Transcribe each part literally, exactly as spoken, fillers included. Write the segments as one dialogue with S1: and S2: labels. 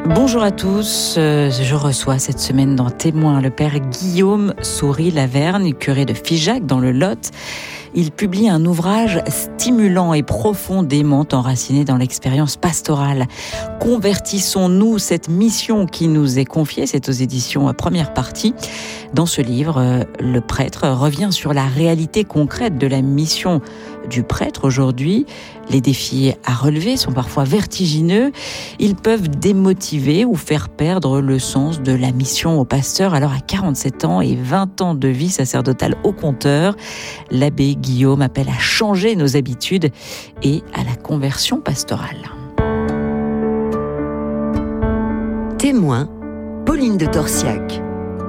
S1: Bonjour à tous, je reçois cette semaine dans Témoins le père Guillaume Soury-Lavergne, curé de Figeac dans le Lot. Il publie un ouvrage stimulant et profondément enraciné dans l'expérience pastorale. Convertissons-nous, cette mission qui nous est confiée, c'est aux éditions Première Partie. Dans ce livre, le prêtre revient sur la réalité concrète de la mission du prêtre aujourd'hui. Les défis à relever sont parfois vertigineux. Ils peuvent démotiver ou faire perdre le sens de la mission au pasteur. Alors à quarante-sept ans et vingt ans de vie sacerdotale au compteur, l'abbé Guillaume appelle à changer nos habitudes et à la conversion pastorale.
S2: Témoin, Pauline de Torsiac.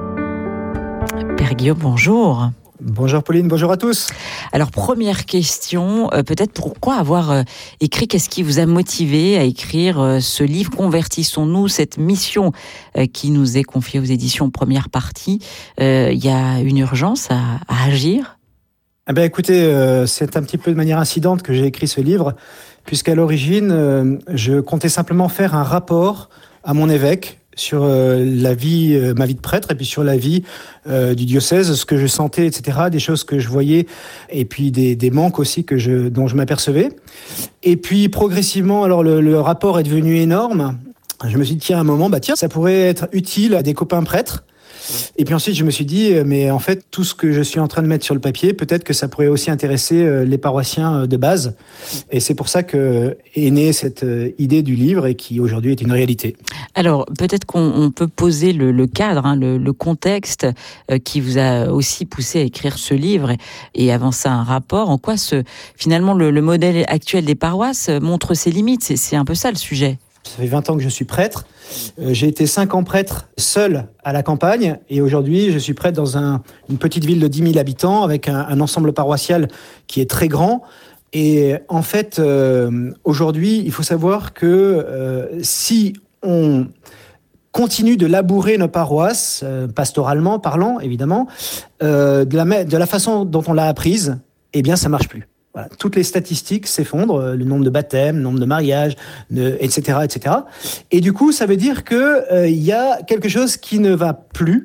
S1: Père Guillaume, bonjour.
S3: Bonjour Pauline, bonjour à tous.
S1: Alors première question, euh, peut-être pourquoi avoir euh, écrit, qu'est-ce qui vous a motivé à écrire euh, ce livre « Convertissons-nous », cette mission euh, qui nous est confiée aux éditions Première Partie. Il euh, y a une urgence à, à agir ?
S3: Eh bien écoutez, euh, c'est un petit peu de manière incidente que j'ai écrit ce livre, puisqu'à l'origine, euh, je comptais simplement faire un rapport à mon évêque sur euh, la vie, euh, ma vie de prêtre, et puis sur la vie euh, du diocèse, ce que je sentais, et cetera, des choses que je voyais, et puis des, des manques aussi que je, dont je m'apercevais. Et puis progressivement, alors le, le rapport est devenu énorme. Je me suis dit, tiens, à un moment, bah tiens, ça pourrait être utile à des copains prêtres. Et puis ensuite, je me suis dit, mais en fait, tout ce que je suis en train de mettre sur le papier, peut-être que ça pourrait aussi intéresser les paroissiens de base. Et c'est pour ça que est née cette idée du livre et qui aujourd'hui est une réalité.
S1: Alors, peut-être qu'on peut poser le, le cadre, hein, le, le contexte euh, qui vous a aussi poussé à écrire ce livre et, et avancer un rapport. En quoi, ce, finalement, le, le modèle actuel des paroisses montre ses limites ? C'est, c'est un peu ça le sujet.
S3: Ça fait vingt ans que je suis prêtre. Euh, j'ai été cinq ans prêtre seul à la campagne et aujourd'hui je suis prêtre dans un, une petite ville de dix mille habitants avec un, un ensemble paroissial qui est très grand. Et en fait, euh, aujourd'hui, il faut savoir que euh, si on continue de labourer nos paroisses, euh, pastoralement parlant évidemment, euh, de, la, de la façon dont on l'a apprise, eh bien ça marche plus. Voilà, toutes les statistiques s'effondrent, le nombre de baptêmes, le nombre de mariages, de, et cetera, et cetera. Et du coup, ça veut dire que euh, il y a quelque chose qui ne va plus,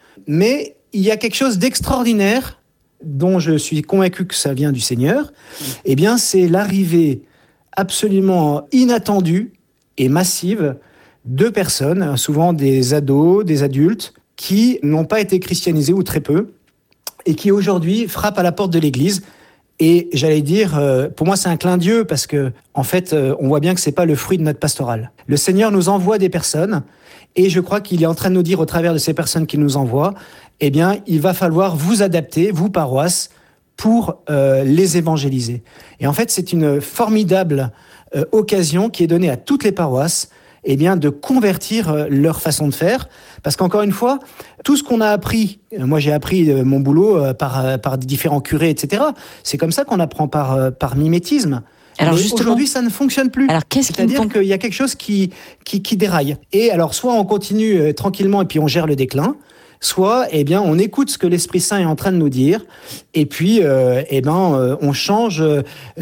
S3: mais il y a quelque chose d'extraordinaire dont je suis convaincu que ça vient du Seigneur. Eh bien, c'est l'arrivée absolument inattendue et massive de personnes, souvent des ados, des adultes, qui n'ont pas été christianisés ou très peu, et qui aujourd'hui frappent à la porte de l'Église. Et j'allais dire, euh, pour moi, c'est un clin d'yeux parce que, en fait, euh, on voit bien que c'est pas le fruit de notre pastoral. Le Seigneur nous envoie des personnes et je crois qu'il est en train de nous dire au travers de ces personnes qu'il nous envoie, eh bien, il va falloir vous adapter, vous, paroisses, pour euh, les évangéliser. Et en fait, c'est une formidable euh, occasion qui est donnée à toutes les paroisses, eh bien, de convertir euh, leur façon de faire. Parce qu'encore une fois, tout ce qu'on a appris, euh, moi j'ai appris euh, mon boulot euh, par, euh, par différents curés, et cetera. C'est comme ça qu'on apprend par, euh, par mimétisme.
S1: Alors
S3: mais
S1: justement,
S3: aujourd'hui, ça ne fonctionne plus.
S1: Alors qu'est-ce qui
S3: C'est-à-dire
S1: fon...
S3: qu'il y a quelque chose qui, qui, qui déraille. Et alors, soit on continue euh, tranquillement et puis on gère le déclin, soit, eh bien, on écoute ce que l'Esprit Saint est en train de nous dire, et puis, euh, eh ben, euh, on change euh,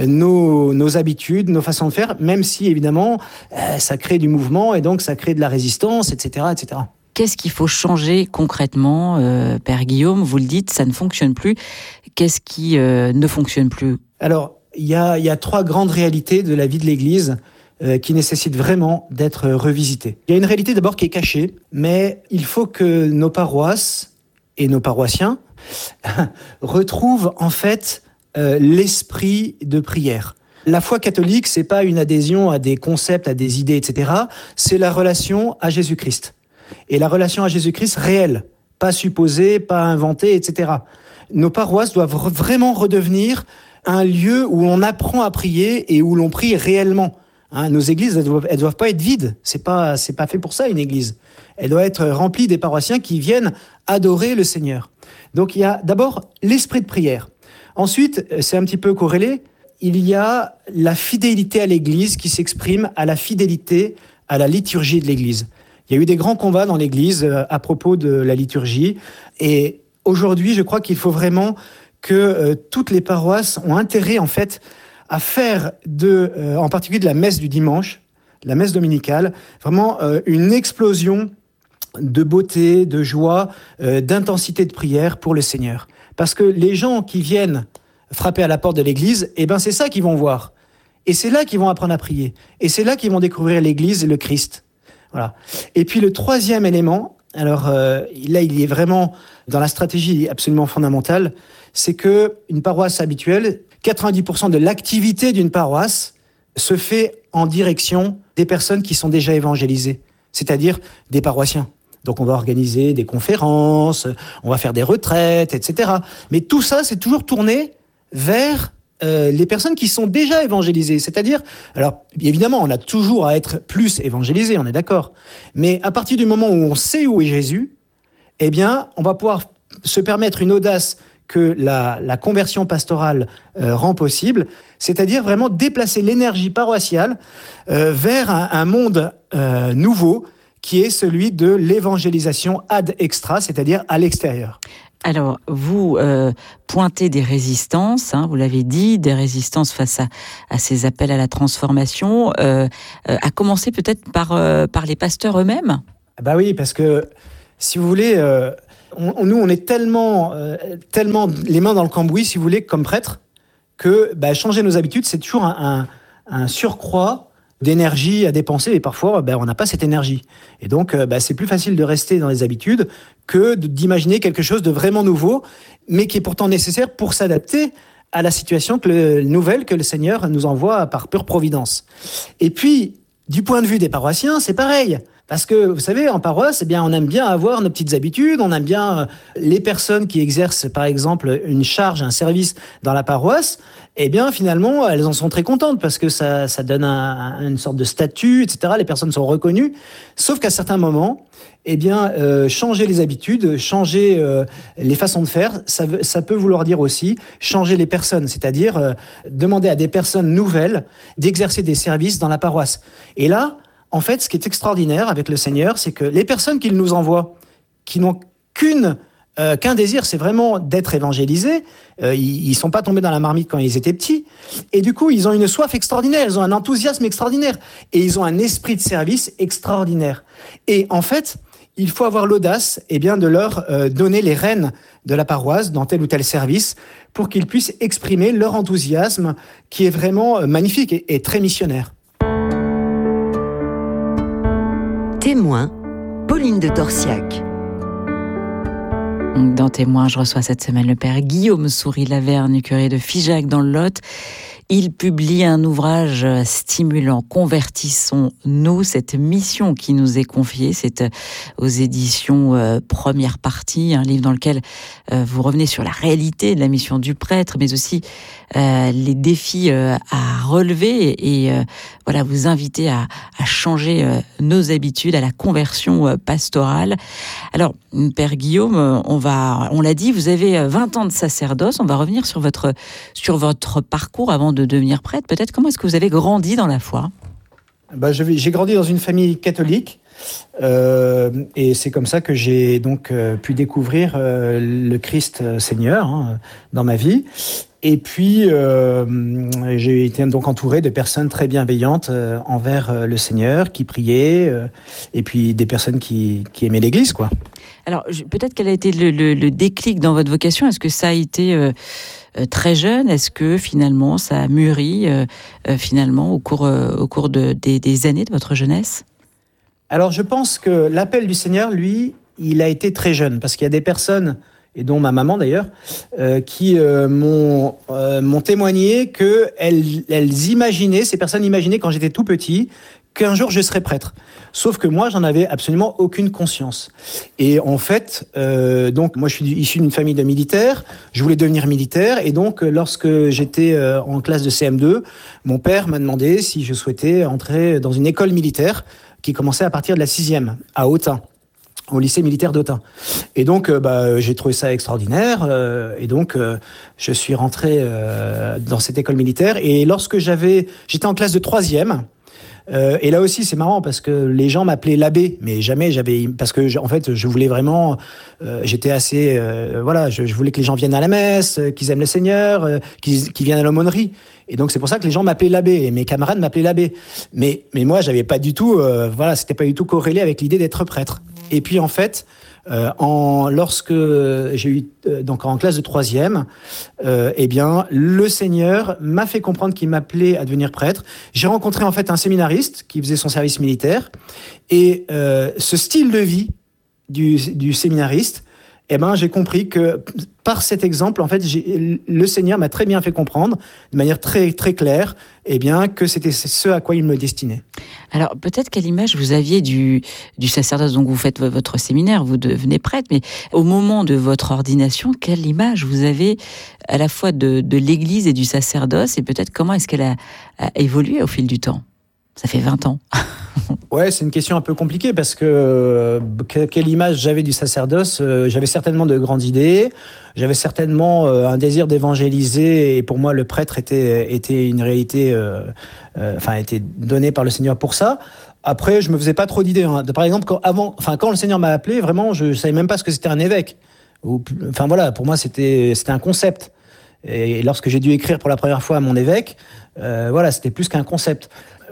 S3: nos, nos habitudes, nos façons de faire, même si, évidemment, euh, ça crée du mouvement, et donc ça crée de la résistance, et cetera, et cetera.
S1: Qu'est-ce qu'il faut changer concrètement, euh, Père Guillaume ? Vous le dites, ça ne fonctionne plus. Qu'est-ce qui euh, ne fonctionne plus ?
S3: Alors, il y a, il y a trois grandes réalités de la vie de l'Église euh, qui nécessitent vraiment d'être revisitées. Il y a une réalité d'abord qui est cachée, mais il faut que nos paroisses et nos paroissiens retrouvent en fait euh, l'esprit de prière. La foi catholique, c'est pas une adhésion à des concepts, à des idées, et cetera. C'est la relation à Jésus-Christ. Et la relation à Jésus-Christ réelle, pas supposée, pas inventée, et cetera. Nos paroisses doivent vraiment redevenir un lieu où on apprend à prier et où l'on prie réellement. Hein, nos églises, elles doivent, elles doivent pas être vides. C'est pas, c'est pas fait pour ça, une église. Elle doit être remplie des paroissiens qui viennent adorer le Seigneur. Donc il y a d'abord l'esprit de prière. Ensuite, c'est un petit peu corrélé, il y a la fidélité à l'église qui s'exprime à la fidélité à la liturgie de l'église. Il y a eu des grands combats dans l'église à propos de la liturgie. Et aujourd'hui, je crois qu'il faut vraiment que euh, toutes les paroisses ont intérêt, en fait, à faire de, euh, en particulier de la messe du dimanche, la messe dominicale, vraiment euh, une explosion de beauté, de joie, euh, d'intensité de prière pour le Seigneur. Parce que les gens qui viennent frapper à la porte de l'église, eh ben c'est ça qu'ils vont voir. Et c'est là qu'ils vont apprendre à prier. Et c'est là qu'ils vont découvrir l'église et le Christ. Voilà. Et puis le troisième élément, alors euh, là il est vraiment dans la stratégie absolument fondamentale, c'est que une paroisse habituelle, quatre-vingt-dix pour cent de l'activité d'une paroisse se fait en direction des personnes qui sont déjà évangélisées, c'est-à-dire des paroissiens. Donc on va organiser des conférences, on va faire des retraites, et cetera. Mais tout ça, c'est toujours tourné vers euh, les personnes qui sont déjà évangélisées. C'est-à-dire, alors évidemment, on a toujours à être plus évangélisé, on est d'accord. Mais à partir du moment où on sait où est Jésus, eh bien, on va pouvoir se permettre une audace que la, la conversion pastorale euh, rend possible, c'est-à-dire vraiment déplacer l'énergie paroissiale euh, vers un, un monde euh, nouveau, qui est celui de l'évangélisation ad extra, c'est-à-dire à l'extérieur.
S1: Alors, vous euh, pointez des résistances, hein, vous l'avez dit, des résistances face à, à ces appels à la transformation, euh, euh, à commencer peut-être par, euh, par les pasteurs eux-mêmes ?
S3: Bah oui, parce que, si vous voulez, euh, on, on, nous, on est tellement, euh, tellement les mains dans le cambouis, si vous voulez, comme prêtres, que bah, changer nos habitudes, c'est toujours un, un, un surcroît d'énergie à dépenser, et parfois ben, on n'a pas cette énergie. Et donc ben, c'est plus facile de rester dans les habitudes que de, d'imaginer quelque chose de vraiment nouveau, mais qui est pourtant nécessaire pour s'adapter à la situation que le, nouvelle que le Seigneur nous envoie par pure providence. Et puis, du point de vue des paroissiens, c'est pareil. Parce que, vous savez, en paroisse, eh bien, on aime bien avoir nos petites habitudes, on aime bien les personnes qui exercent, par exemple, une charge, un service dans la paroisse, eh bien, finalement, elles en sont très contentes parce que ça, ça donne un, une sorte de statut, et cetera. Les personnes sont reconnues. Sauf qu'à certains moments, eh bien, euh, changer les habitudes, changer euh, les façons de faire, ça, veut, ça peut vouloir dire aussi changer les personnes, c'est-à-dire euh, demander à des personnes nouvelles d'exercer des services dans la paroisse. Et là, en fait, ce qui est extraordinaire avec le Seigneur, c'est que les personnes qu'il nous envoie, qui n'ont qu'une, euh, qu'un désir, c'est vraiment d'être évangélisés, euh, ils ne sont pas tombés dans la marmite quand ils étaient petits, et du coup, ils ont une soif extraordinaire, ils ont un enthousiasme extraordinaire, et ils ont un esprit de service extraordinaire. Et en fait, il faut avoir l'audace eh bien, de leur euh, donner les rênes de la paroisse dans tel ou tel service pour qu'ils puissent exprimer leur enthousiasme qui est vraiment euh, magnifique et, et très missionnaire.
S2: Témoin, Pauline de Torsiac.
S1: Dans Témoin, je reçois cette semaine le père Guillaume Soury-Lavergne, curé de Figeac dans le Lot. Il publie un ouvrage stimulant, Convertissons-nous, cette mission qui nous est confiée. C'est aux éditions euh, Première Partie, un livre dans lequel euh, vous revenez sur la réalité de la mission du prêtre, mais aussi euh, les défis euh, à relever et, et euh, voilà, vous inviter à, à changer euh, nos habitudes, à la conversion euh, pastorale. Alors, Père Guillaume, on va, on l'a dit, vous avez vingt ans de sacerdoce. On va revenir sur votre, sur votre parcours avant de devenir prêtre. Peut-être comment est-ce que vous avez grandi dans la foi ?
S3: Bah, je, j'ai grandi dans une famille catholique euh, et c'est comme ça que j'ai donc euh, pu découvrir euh, le Christ Seigneur hein, dans ma vie. Et puis, euh, j'ai été donc entouré de personnes très bienveillantes euh, envers euh, le Seigneur, qui priaient, euh, et puis des personnes qui, qui aimaient l'Église, quoi.
S1: Alors, je, peut-être quel a été le, le, le déclic dans votre vocation ? Est-ce que ça a été euh, euh, très jeune ? Est-ce que finalement ça a mûri euh, euh, finalement au cours, euh, au cours de, des, des années de votre jeunesse ?
S3: Alors, je pense que l'appel du Seigneur, lui, il a été très jeune, parce qu'il y a des personnes, et dont ma maman d'ailleurs, euh, qui euh, m'ont, euh, m'ont témoigné qu'elles elles imaginaient, ces personnes imaginaient quand j'étais tout petit, qu'un jour je serais prêtre. Sauf que moi, j'en avais absolument aucune conscience. Et en fait, euh, donc moi je suis issu d'une famille de militaires, je voulais devenir militaire, et donc lorsque j'étais euh, en classe de C M deux, mon père m'a demandé si je souhaitais entrer dans une école militaire qui commençait à partir de la sixième, à Autun, au lycée militaire d'Autun. Et donc, euh, bah, j'ai trouvé ça extraordinaire. Euh, et donc, euh, je suis rentré euh, dans cette école militaire. Et lorsque j'avais, j'étais en classe de troisième, Euh, et là aussi, c'est marrant parce que les gens m'appelaient l'abbé, mais jamais j'avais, parce que en fait, je voulais vraiment, euh, j'étais assez, euh, voilà, je, je voulais que les gens viennent à la messe, euh, qu'ils aiment le Seigneur, euh, qu'ils, qu'ils viennent à l'aumônerie. Et donc c'est pour ça que les gens m'appelaient l'abbé, et mes camarades m'appelaient l'abbé. Mais mais moi, j'avais pas du tout, euh, voilà, c'était pas du tout corrélé avec l'idée d'être prêtre. Et puis en fait. Euh, en, lorsque j'ai eu euh, donc en classe de troisième, euh, eh bien le Seigneur m'a fait comprendre qu'il m'appelait à devenir prêtre. J'ai rencontré en fait un séminariste qui faisait son service militaire et euh, ce style de vie du, du séminariste, eh ben j'ai compris que par cet exemple en fait j'ai, le Seigneur m'a très bien fait comprendre de manière très très claire, eh bien que c'était ce à quoi il me destinait.
S1: Alors, peut-être quelle image vous aviez du, du sacerdoce, donc vous faites votre séminaire, vous devenez prêtre, mais au moment de votre ordination, quelle image vous avez à la fois de, de l'Église et du sacerdoce, et peut-être comment est-ce qu'elle a, a évolué au fil du temps ? Ça fait vingt ans.
S3: Ouais, c'est une question un peu compliquée parce que euh, quelle image j'avais du sacerdoce, euh, j'avais certainement de grandes idées, j'avais certainement euh, un désir d'évangéliser et pour moi le prêtre était était une réalité, euh, euh, enfin était donné par le Seigneur pour ça. Après, je me faisais pas trop d'idées. Hein. Par exemple, quand, avant, enfin quand le Seigneur m'a appelé, vraiment, je savais même pas ce que c'était un évêque. Ou, enfin voilà, pour moi c'était c'était un concept. Et lorsque j'ai dû écrire pour la première fois à mon évêque, euh, voilà, c'était plus qu'un concept.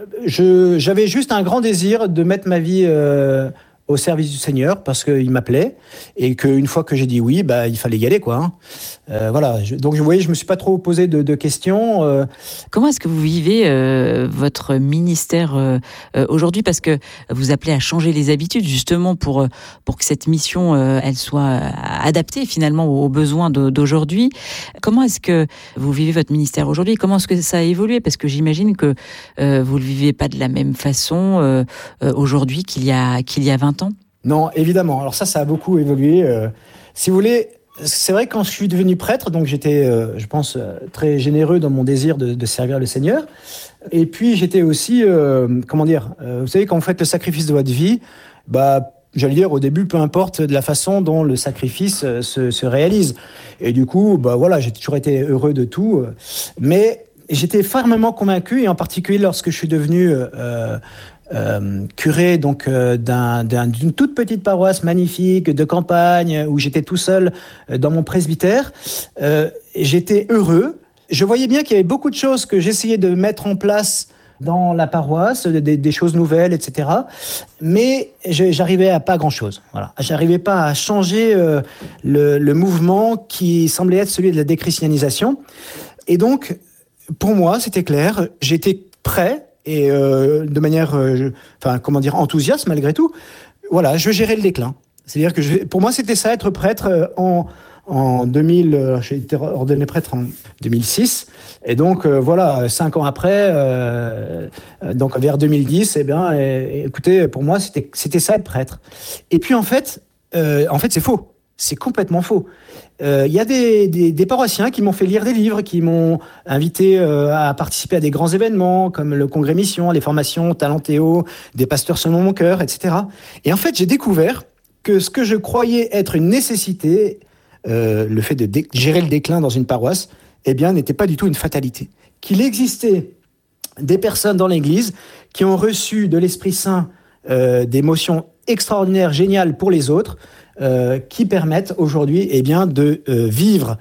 S3: Je, j'avais juste un grand désir de mettre ma vie euh, au service du Seigneur parce qu'il m'appelait et qu'une fois que j'ai dit oui, bah, il fallait y aller, quoi. Hein. Euh, voilà. Je, donc, vous voyez, je me suis pas trop posé de, de questions. Euh.
S1: Comment est-ce que vous vivez euh, votre ministère euh, euh, aujourd'hui ? Parce que vous appelez à changer les habitudes, justement, pour, pour que cette mission, euh, elle soit adaptée, finalement, aux besoins de, d'aujourd'hui. Comment est-ce que vous vivez votre ministère aujourd'hui ? Comment est-ce que ça a évolué ? Parce que j'imagine que euh, vous ne le vivez pas de la même façon euh, euh, aujourd'hui qu'il y a, qu'il y a vingt ans.
S3: Non, évidemment. Alors ça, ça a beaucoup évolué. Euh, si vous voulez, c'est vrai que quand je suis devenu prêtre, donc j'étais, euh, je pense, euh, très généreux dans mon désir de, de servir le Seigneur. Et puis j'étais aussi, euh, comment dire, euh, vous savez, quand vous faites le sacrifice de votre vie, bah, j'allais dire au début, peu importe de la façon dont le sacrifice euh, se, se réalise. Et du coup, bah voilà, j'ai toujours été heureux de tout. Euh, mais j'étais fermement convaincu, et en particulier lorsque je suis devenu euh, Euh, curé donc euh, d'un, d'un, d'une toute petite paroisse magnifique de campagne où j'étais tout seul euh, dans mon presbytère. Euh, j'étais heureux. Je voyais bien qu'il y avait beaucoup de choses que j'essayais de mettre en place dans la paroisse, des, des choses nouvelles, et cetera. Mais je, j'arrivais à pas grand-chose. Voilà, j'arrivais pas à changer euh, le, le mouvement qui semblait être celui de la déchristianisation. Et donc, pour moi, c'était clair. J'étais prêt. Et euh, de manière, euh, enfin, comment dire, enthousiaste malgré tout, voilà, je gérais le déclin. C'est-à-dire que je, pour moi, c'était ça, être prêtre euh, en, en deux mille, euh, j'ai été ordonné prêtre en deux mille six, et donc euh, voilà, cinq ans après, euh, donc vers deux mille dix, eh bien, et, et, écoutez, pour moi, c'était, c'était ça, être prêtre. Et puis en fait, euh, en fait, c'est faux. C'est complètement faux. Il euh, y a des, des, des paroissiens qui m'ont fait lire des livres, qui m'ont invité euh, à participer à des grands événements comme le Congrès Mission, les formations Talentéo, des pasteurs selon mon cœur, et cetera. Et en fait, j'ai découvert que ce que je croyais être une nécessité, euh, le fait de dé- gérer le déclin dans une paroisse, eh bien, n'était pas du tout une fatalité. Qu'il existait des personnes dans l'Église qui ont reçu de l'Esprit Saint euh, des motions extraordinaires, géniales pour les autres, Euh, qui permettent aujourd'hui eh bien, de euh, vivre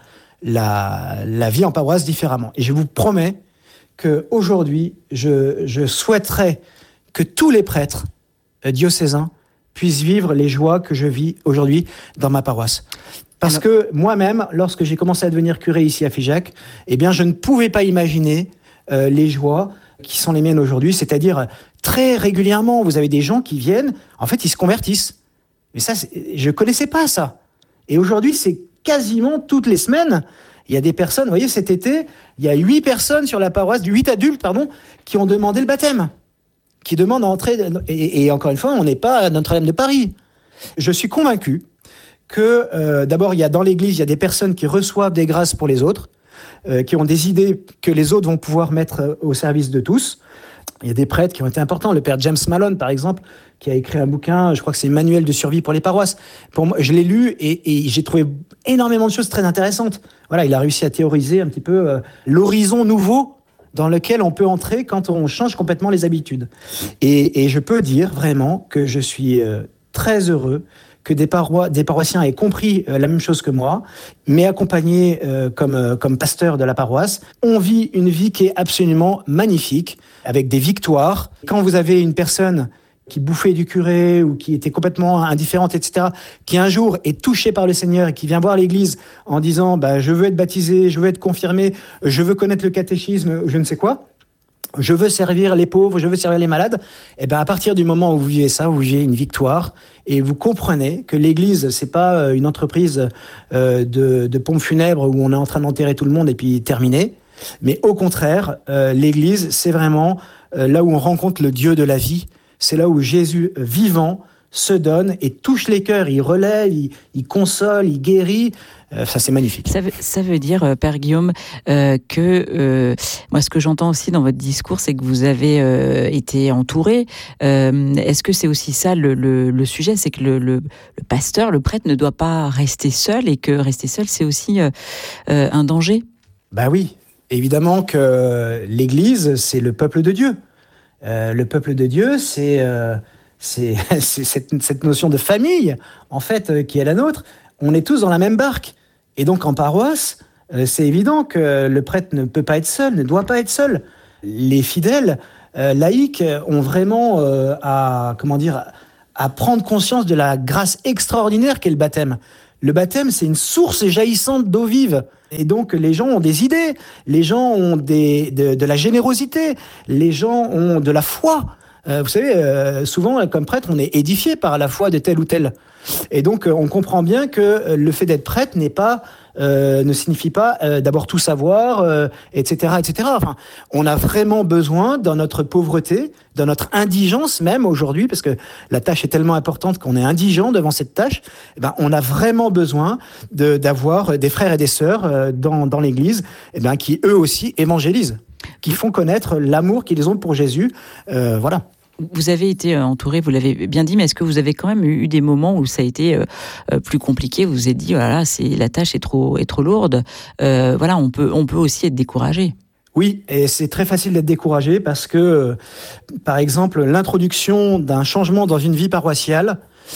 S3: la, la vie en paroisse différemment. Et je vous promets qu'aujourd'hui, je, je souhaiterais que tous les prêtres euh, diocésains puissent vivre les joies que je vis aujourd'hui dans ma paroisse. Parce Alors... que moi-même, lorsque j'ai commencé à devenir curé ici à Figeac, eh bien, je ne pouvais pas imaginer euh, les joies qui sont les miennes aujourd'hui. C'est-à-dire, très régulièrement, vous avez des gens qui viennent, en fait, ils se convertissent. Mais ça, je connaissais pas ça. Et aujourd'hui, c'est quasiment toutes les semaines, il y a des personnes, vous voyez, cet été, il y a huit personnes sur la paroisse, huit adultes, pardon, qui ont demandé le baptême, qui demandent à entrer, et, et encore une fois, on n'est pas à Notre-Dame de Paris. Je suis convaincu que, euh, d'abord, il y a dans l'Église, il y a des personnes qui reçoivent des grâces pour les autres, euh, qui ont des idées que les autres vont pouvoir mettre au service de tous. Il y a des prêtres qui ont été importants. Le père James Malone, par exemple, qui a écrit un bouquin, je crois que c'est Manuel de survie pour les paroisses. Pour moi, je l'ai lu et, et j'ai trouvé énormément de choses très intéressantes. Voilà, il a réussi à théoriser un petit peu euh, l'horizon nouveau dans lequel on peut entrer quand on change complètement les habitudes. Et, et je peux dire vraiment que je suis euh, très heureux que des, paroi- des paroissiens aient compris euh, la même chose que moi, mais accompagnés euh, comme, euh, comme pasteur de la paroisse. On vit une vie qui est absolument magnifique, avec des victoires. Quand vous avez une personne qui bouffait du curé ou qui était complètement indifférente, et cetera, qui un jour est touchée par le Seigneur et qui vient voir l'église en disant bah, « je veux être baptisé, je veux être confirmé, je veux connaître le catéchisme, je ne sais quoi », je veux servir les pauvres, je veux servir les malades, et ben à partir du moment où vous vivez ça, vous vivez une victoire et vous comprenez que l'Église, c'est pas une entreprise euh, de, de pompes funèbres où on est en train d'enterrer tout le monde et puis terminé, mais au contraire, euh, l'Église, c'est vraiment euh, là où on rencontre le Dieu de la vie, c'est là où Jésus vivant se donne et touche les cœurs, il relève, il, il console, il guérit. Euh, ça, c'est magnifique.
S1: Ça veut, ça veut dire, euh, Père Guillaume, euh, que euh, moi, ce que j'entends aussi dans votre discours, c'est que vous avez euh, été entouré. Euh, est-ce que c'est aussi ça le, le, le sujet, c'est que le, le, le pasteur, le prêtre, ne doit pas rester seul et que rester seul, c'est aussi euh, euh, un danger?
S3: Bah oui, évidemment que l'Église, c'est le peuple de Dieu. Euh, le peuple de Dieu, c'est euh, c'est, c'est cette, cette notion de famille, en fait, euh, qui est la nôtre. On est tous dans la même barque. Et donc, en paroisse, euh, c'est évident que le prêtre ne peut pas être seul, ne doit pas être seul. Les fidèles euh, laïcs ont vraiment euh, à, comment dire, à prendre conscience de la grâce extraordinaire qu'est le baptême. Le baptême, c'est une source jaillissante d'eau vive. Et donc, les gens ont des idées, les gens ont des, de, de la générosité, les gens ont de la foi. Euh, vous savez, euh, souvent, comme prêtre, on est édifié par la foi de tel ou tel. Et donc, on comprend bien que le fait d'être prêtre n'est pas, euh, ne signifie pas euh, d'abord tout savoir, euh, et cetera, et cetera. Enfin, on a vraiment besoin, dans notre pauvreté, dans notre indigence même aujourd'hui, parce que la tâche est tellement importante qu'on est indigent devant cette tâche, eh ben, on a vraiment besoin de, d'avoir des frères et des sœurs euh, dans, dans l'Église, eh ben, qui eux aussi évangélisent, qui font connaître l'amour qu'ils ont pour Jésus. Euh, voilà.
S1: Vous avez été entouré, vous l'avez bien dit, mais est-ce que vous avez quand même eu des moments où ça a été euh, plus compliqué? Vous vous êtes dit, voilà, c'est, la tâche est trop, est trop lourde. Euh, voilà, on peut, on peut aussi être découragé.
S3: Oui, et c'est très facile d'être découragé parce que, euh, par exemple, l'introduction d'un changement dans une vie paroissiale,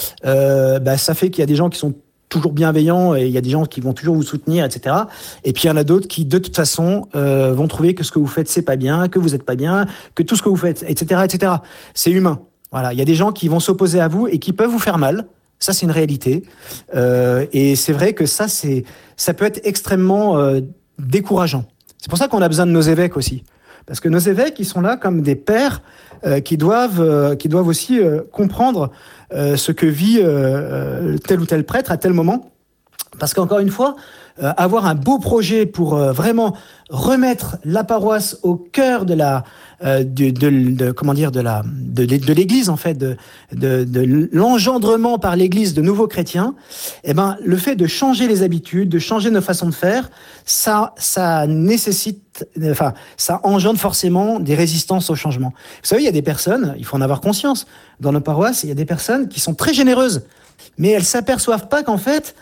S3: euh, bah, ça fait qu'il y a des gens qui sont toujours bienveillants et il y a des gens qui vont toujours vous soutenir, et cetera. Et puis il y en a d'autres qui, de toute façon, euh, vont trouver que ce que vous faites, c'est pas bien, que vous n'êtes pas bien, que tout ce que vous faites, et cetera, et cetera. C'est humain. Voilà, il y a des gens qui vont s'opposer à vous et qui peuvent vous faire mal. Ça, c'est une réalité. Euh, et c'est vrai que ça, c'est, ça peut être extrêmement euh, décourageant. C'est pour ça qu'on a besoin de nos évêques aussi. Parce que nos évêques, ils sont là comme des pères euh, qui doivent, euh, qui doivent aussi euh, comprendre euh, ce que vit euh, tel ou tel prêtre à tel moment. Parce qu'encore une fois, euh, avoir un beau projet pour euh, vraiment remettre la paroisse au cœur de la, euh, de, de, de, comment dire, de la, de, de l'Église en fait, de, de, de l'engendrement par l'Église de nouveaux chrétiens, eh ben le fait de changer les habitudes, de changer nos façons de faire, ça, ça nécessite, enfin, ça engendre forcément des résistances au changement. Vous savez, il y a des personnes, il faut en avoir conscience, dans nos paroisses, il y a des personnes qui sont très généreuses, mais elles s'aperçoivent pas qu'en fait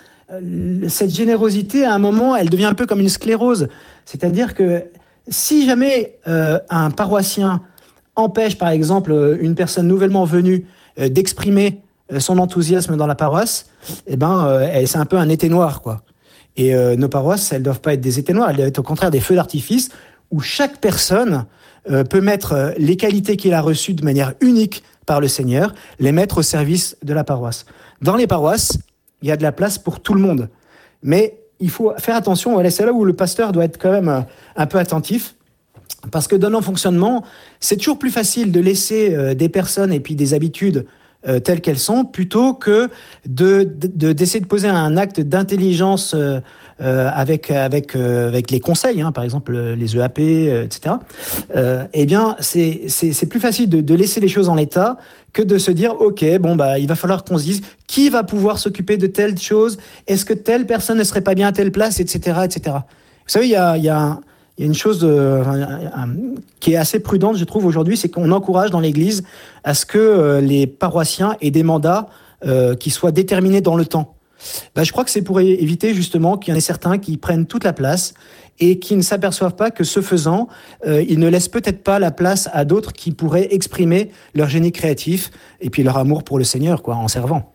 S3: cette générosité, à un moment, elle devient un peu comme une sclérose. C'est-à-dire que si jamais euh, un paroissien empêche, par exemple, une personne nouvellement venue euh, d'exprimer euh, son enthousiasme dans la paroisse, eh ben, euh, c'est un peu un été noir, quoi. Et euh, nos paroisses, elles doivent pas être des étés noirs, elles doivent être au contraire des feux d'artifice où chaque personne euh, peut mettre les qualités qu'il a reçues de manière unique par le Seigneur, les mettre au service de la paroisse. Dans les paroisses, il y a de la place pour tout le monde. Mais il faut faire attention, voilà, c'est là où le pasteur doit être quand même un peu attentif, parce que dans nos fonctionnements, c'est toujours plus facile de laisser euh, des personnes et puis des habitudes euh, telles qu'elles sont, plutôt que de, de, d'essayer de poser un acte d'intelligence euh, euh, avec, avec, euh, avec les conseils, hein, par exemple les E A P, euh, et cetera. Euh, eh bien, c'est, c'est, c'est plus facile de, de laisser les choses en l'état que de se dire, OK, bon, bah, il va falloir qu'on se dise qui va pouvoir s'occuper de telle chose, est-ce que telle personne ne serait pas bien à telle place, et cetera, et cetera. Vous savez, il y a, il y a, un, il y a une chose de, un, un, qui est assez prudente, je trouve, aujourd'hui, c'est qu'on encourage dans l'Église à ce que euh, les paroissiens aient des mandats euh, qui soient déterminés dans le temps. Ben, je crois que c'est pour éviter justement qu'il y en ait certains qui prennent toute la place et qui ne s'aperçoivent pas que ce faisant, euh, ils ne laissent peut-être pas la place à d'autres qui pourraient exprimer leur génie créatif et puis leur amour pour le Seigneur, quoi, en servant.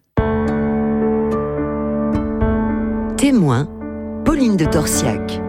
S2: Témoin, Pauline de Torsiac.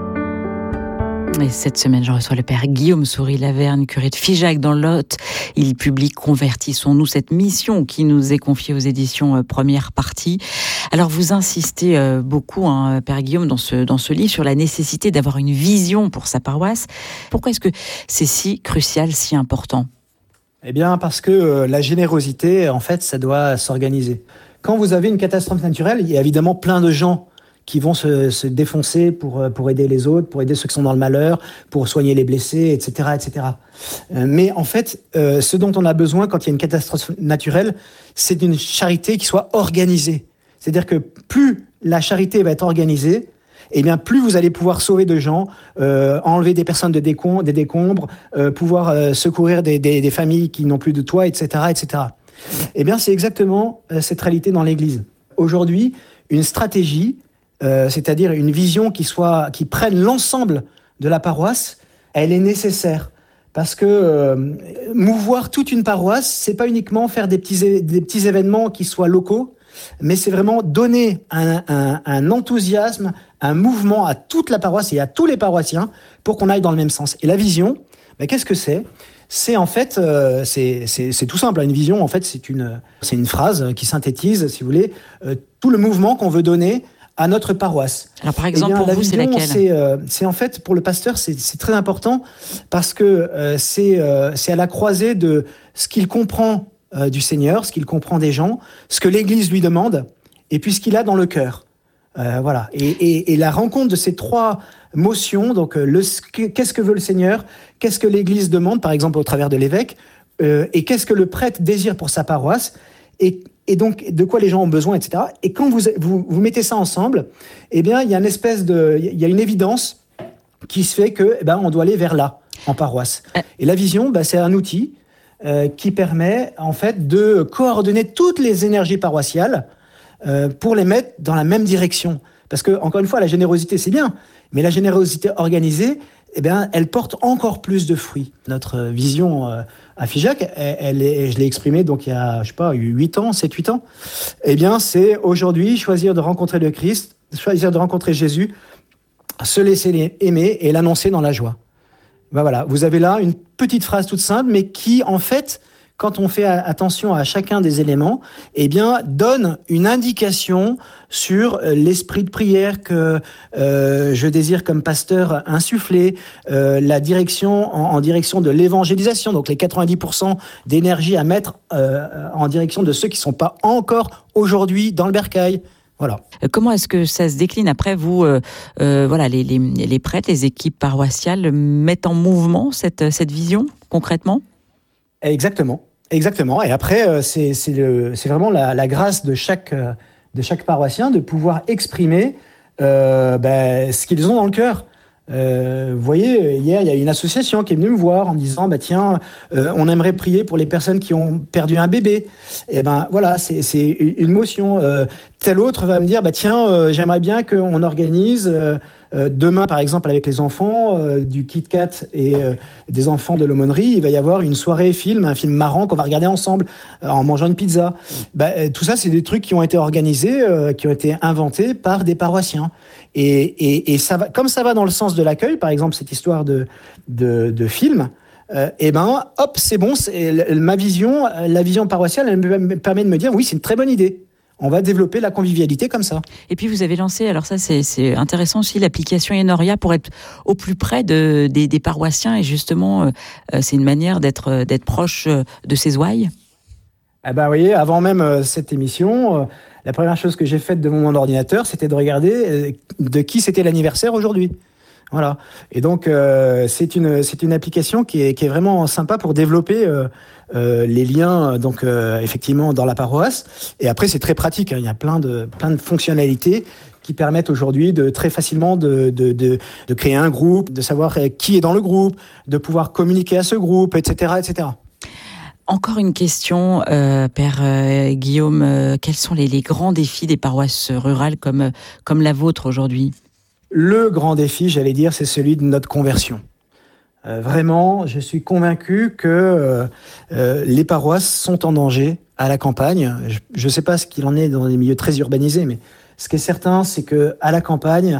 S1: Et cette semaine, je reçois le père Guillaume Soury-Lavergne, curé de Figeac dans le Lot. Il publie Convertissons-nous, cette mission qui nous est confiée aux éditions euh, Première Partie. Alors, vous insistez euh, beaucoup, hein, père Guillaume, dans ce, dans ce livre, sur la nécessité d'avoir une vision pour sa paroisse. Pourquoi est-ce que c'est si crucial, si important ?
S3: Eh bien, parce que euh, la générosité, en fait, ça doit s'organiser. Quand vous avez une catastrophe naturelle, il y a évidemment plein de gens qui vont se, se défoncer pour, pour aider les autres, pour aider ceux qui sont dans le malheur, pour soigner les blessés, et cetera, et cetera. Euh, mais en fait, euh, ce dont on a besoin quand il y a une catastrophe naturelle, c'est d'une charité qui soit organisée. C'est-à-dire que plus la charité va être organisée, eh bien plus vous allez pouvoir sauver de gens, euh, enlever des personnes de décom- des décombres, euh, pouvoir euh, secourir des, des, des familles qui n'ont plus de toit, et cetera, et cetera. Eh bien, c'est exactement euh, cette réalité dans l'Église. Aujourd'hui, une stratégie, Euh, c'est-à-dire une vision qui soit, qui prenne l'ensemble de la paroisse, elle est nécessaire. Parce que euh, mouvoir toute une paroisse, c'est pas uniquement faire des petits, des petits événements qui soient locaux, mais c'est vraiment donner un, un, un enthousiasme, un mouvement à toute la paroisse et à tous les paroissiens pour qu'on aille dans le même sens. Et la vision, ben, qu'est-ce que c'est ? C'est en fait, euh, c'est, c'est, c'est tout simple. Une vision, en fait, c'est une, c'est une phrase qui synthétise, si vous voulez, euh, tout le mouvement qu'on veut donner à notre paroisse.
S1: Alors par exemple, eh bien, pour
S3: la
S1: vous,
S3: vision,
S1: c'est laquelle ?
S3: c'est, euh, c'est en fait, pour le pasteur, c'est, c'est très important parce que euh, c'est, euh, c'est à la croisée de ce qu'il comprend euh, du Seigneur, ce qu'il comprend des gens, ce que l'Église lui demande, et puis ce qu'il a dans le cœur. Euh, voilà. Et, et, et la rencontre de ces trois motions, donc le, qu'est-ce que veut le Seigneur, qu'est-ce que l'Église demande, par exemple au travers de l'évêque, euh, et qu'est-ce que le prêtre désire pour sa paroisse, et Et donc, de quoi les gens ont besoin, et cetera. Et quand vous, vous, vous mettez ça ensemble, eh bien, il y a une espèce de, il y a une évidence qui se fait que, eh ben, on doit aller vers là, en paroisse. Et la vision, ben, c'est un outil euh, qui permet, en fait, de coordonner toutes les énergies paroissiales euh, pour les mettre dans la même direction. Parce que, encore une fois, la générosité, c'est bien, mais la générosité organisée, eh bien, elle porte encore plus de fruits. Notre vision euh, à Figeac, elle, elle est, je l'ai exprimée donc il y a, je sais pas, huit ans, sept huit ans. Eh bien, c'est aujourd'hui choisir de rencontrer le Christ, choisir de rencontrer Jésus, se laisser aimer et l'annoncer dans la joie. Ben voilà, vous avez là une petite phrase toute simple, mais qui, en fait, quand on fait attention à chacun des éléments, eh bien, donne une indication sur l'esprit de prière que euh, je désire comme pasteur insuffler, euh, la direction en, en direction de l'évangélisation, donc les quatre-vingt-dix pour cent d'énergie à mettre euh, en direction de ceux qui ne sont pas encore aujourd'hui dans le bercail. Voilà.
S1: Comment est-ce que ça se décline après vous euh, euh, voilà, les, les, les prêtres, les équipes paroissiales mettent en mouvement cette, cette vision concrètement ?
S3: Exactement. Exactement. Et après, c'est, c'est, le, c'est vraiment la, la grâce de chaque, de chaque paroissien de pouvoir exprimer euh, ben, ce qu'ils ont dans le cœur. Euh, vous voyez, hier, il y a une association qui est venue me voir en me disant bah, « Tiens, euh, on aimerait prier pour les personnes qui ont perdu un bébé. » Et ben voilà, c'est, c'est une motion. Euh, tel autre va me dire bah, « Tiens, euh, j'aimerais bien qu'on organise... Euh, Euh, demain, par exemple, avec les enfants euh, du Kit Kat et euh, des enfants de l'aumônerie, il va y avoir une soirée film, un film marrant qu'on va regarder ensemble euh, en mangeant une pizza. Bah, euh, tout ça, c'est des trucs qui ont été organisés, euh, qui ont été inventés par des paroissiens. Et, et, et ça va, comme ça va dans le sens de l'accueil, par exemple, cette histoire de, de, de film, euh, et ben, hop, c'est bon, c'est, ma vision, la vision paroissiale, elle me permet de me dire, oui, c'est une très bonne idée. On va développer la convivialité comme ça.
S1: Et puis vous avez lancé, alors ça c'est, c'est intéressant aussi, l'application Enoria pour être au plus près de, des, des paroissiens et justement euh, c'est une manière d'être, d'être proche de ces ouailles.
S3: Ah ben, vous voyez, avant même euh, cette émission, euh, la première chose que j'ai faite devant mon ordinateur, c'était de regarder euh, de qui c'était l'anniversaire aujourd'hui. Voilà. Et donc euh, c'est une c'est une application qui est qui est vraiment sympa pour développer euh, euh, les liens donc euh, effectivement dans la paroisse. Et après c'est très pratique. Hein. Il y a plein de plein de fonctionnalités qui permettent aujourd'hui de très facilement de de de, de créer un groupe, de savoir qui est dans le groupe, de pouvoir communiquer à ce groupe, et cetera, et cetera.
S1: Encore une question, euh, Père euh, Guillaume. Euh, quels sont les, les grands défis des paroisses rurales comme, comme la vôtre aujourd'hui ?
S3: Le grand défi, j'allais dire, c'est celui de notre conversion. Euh, vraiment, je suis convaincu que euh, euh, les paroisses sont en danger à la campagne. Je ne sais pas ce qu'il en est dans les milieux très urbanisés, mais ce qui est certain, c'est que à la campagne,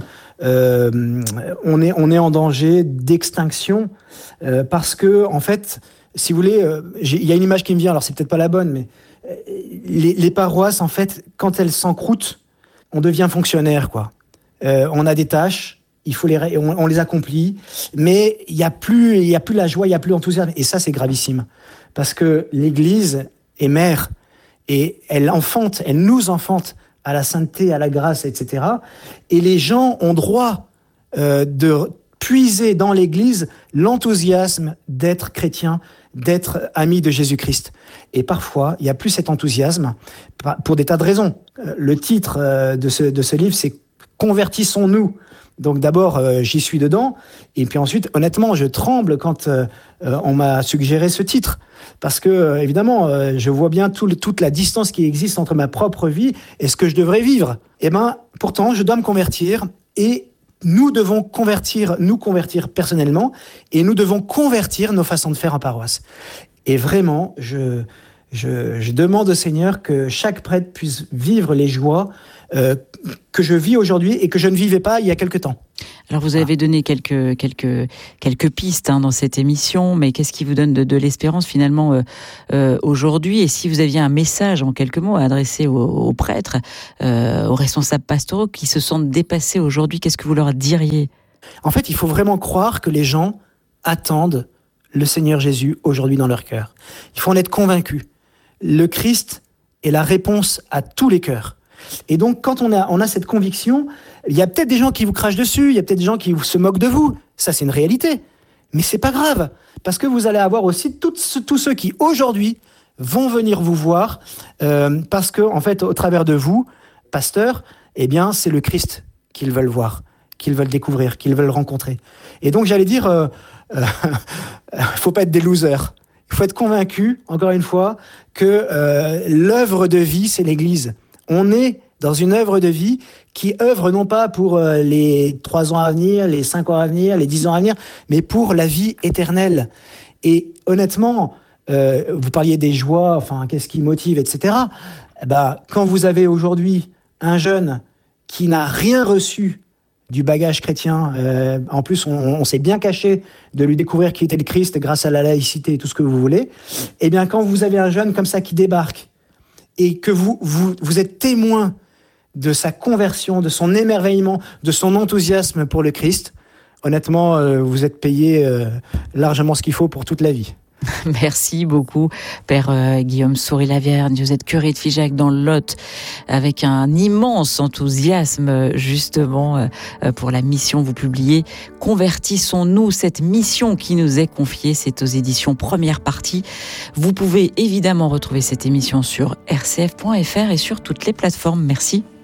S3: euh, on est on est en danger d'extinction euh, parce que en fait, si vous voulez, euh, il y a une image qui me vient. Alors c'est peut-être pas la bonne, mais euh, les, les paroisses, en fait, quand elles s'encroutent, on devient fonctionnaire, quoi. Euh, on a des tâches. Il faut les, on, on les accomplit, mais il y a plus, il y a plus la joie, il y a plus l'enthousiasme, et ça c'est gravissime, parce que l'Église est mère et elle enfante, elle nous enfante à la sainteté, à la grâce, et cetera. Et les gens ont droit euh, de puiser dans l'Église l'enthousiasme d'être chrétien, d'être ami de Jésus-Christ. Et parfois, il y a plus cet enthousiasme pour des tas de raisons. Le titre de ce de ce livre, c'est Convertissons-nous. Donc d'abord, euh, j'y suis dedans, et puis ensuite, honnêtement, je tremble quand euh, euh, on m'a suggéré ce titre, parce que euh, évidemment, euh, je vois bien tout le, toute la distance qui existe entre ma propre vie et ce que je devrais vivre. Et ben, pourtant, je dois me convertir, et nous devons convertir, nous convertir personnellement, et nous devons convertir nos façons de faire en paroisse. Et vraiment, je je, je demande au Seigneur que chaque prêtre puisse vivre les joies Euh, que je vis aujourd'hui et que je ne vivais pas il y a quelque temps.
S1: Alors vous avez donné quelques quelques quelques pistes hein, dans cette émission, mais qu'est-ce qui vous donne de, de l'espérance finalement euh, euh, aujourd'hui ? Et si vous aviez un message en quelques mots à adresser aux, aux prêtres, euh, aux responsables pastoraux qui se sentent dépassés aujourd'hui, qu'est-ce que vous leur diriez ?
S3: En fait, il faut vraiment croire que les gens attendent le Seigneur Jésus aujourd'hui dans leur cœur. Il faut en être convaincu. Le Christ est la réponse à tous les cœurs. Et donc, quand on a, on a cette conviction, il y a peut-être des gens qui vous crachent dessus, il y a peut-être des gens qui se moquent de vous. Ça, c'est une réalité. Mais c'est pas grave, parce que vous allez avoir aussi tous, tous ceux qui, aujourd'hui, vont venir vous voir, euh, parce que, en fait, au travers de vous, pasteur, eh bien, c'est le Christ qu'ils veulent voir, qu'ils veulent découvrir, qu'ils veulent rencontrer. Et donc, j'allais dire, euh, euh, faut pas être des losers. Il faut être convaincu, encore une fois, que euh, l'œuvre de vie, c'est l'Église. On est dans une œuvre de vie qui œuvre non pas pour les trois ans à venir, les cinq ans à venir, les dix ans à venir, mais pour la vie éternelle. Et honnêtement, euh, vous parliez des joies, enfin, qu'est-ce qui motive, et cetera. Bah, quand vous avez aujourd'hui un jeune qui n'a rien reçu du bagage chrétien, euh, en plus on, on s'est bien caché de lui découvrir qui était le Christ grâce à la laïcité et tout ce que vous voulez, eh bien quand vous avez un jeune comme ça qui débarque, et que vous, vous, vous êtes témoin de sa conversion, de son émerveillement, de son enthousiasme pour le Christ, honnêtement, euh, vous êtes payé euh, largement ce qu'il faut pour toute la vie.
S1: Merci beaucoup, Père euh, Guillaume Soury-Lavergne. Vous êtes curé de Figeac dans le Lot, avec un immense enthousiasme justement euh, pour la mission. Vous publiez « Convertissons-nous », cette mission qui nous est confiée. C'est aux éditions Première Partie. Vous pouvez évidemment retrouver cette émission sur r c f point f r et sur toutes les plateformes. Merci.